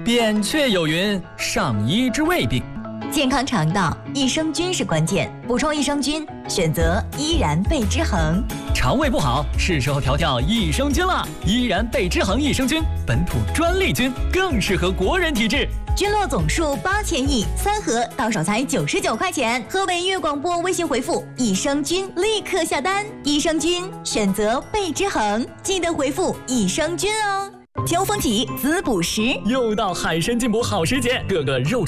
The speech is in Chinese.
扁鹊有云：上医之未病。 健康肠道，益生菌是关键。补充益生菌，选择依然贝之恒。 肠胃不好，是时候调调益生菌了。依然贝之恒益生菌，本土专利菌，更适合国人体质。 菌落总数8000亿，3盒到手才99块钱。河北粤广播微信回复益生菌，立刻下单。益生菌选择贝之恒，记得回复益生菌哦。秋风起，滋补时， 又到海参进补好时节，各个肉